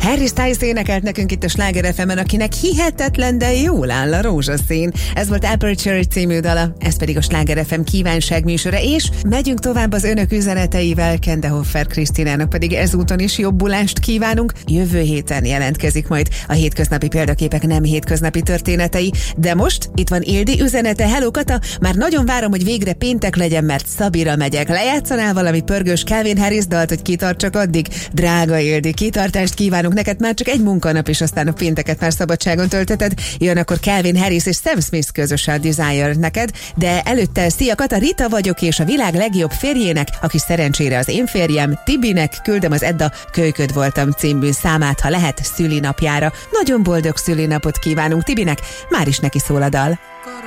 Harry Styles énekelt nekünk itt a Sláger FM-en, akinek hihetetlen, de jól áll a rózsaszín. Ez volt Aperture című dala, ez pedig a Sláger FM kívánság műsora, és megyünk tovább az önök üzeneteivel. Kendehoffer Krisztinának pedig ezúton is jobbulást kívánunk. Jövő héten jelentkezik majd a hétköznapi példaképek nem hétköznapi történetei, de most itt van Ildi üzenete. Hello Kata, már nagyon várom, hogy végre péntek legyen, mert Szabira megyek. Lejátszanál valami pörgős Calvin Harris dalt, hogy kitartsak addig? Drága Ildi, kitartást kívánunk neked, már csak egy munkanap, és aztán a pénteket már szabadságon tölteted. Jön akkor Calvin Harris és Sam Smith közös a Desire neked, de előtte szia Kata, Rita vagyok, és a világ legjobb férjének, aki szerencsére az én férjem, Tibinek küldöm az Edda Kölyköd voltam című számát, ha lehet, szülinapjára. Nagyon boldog szülinapot kívánunk Tibinek, már is neki szól a dal.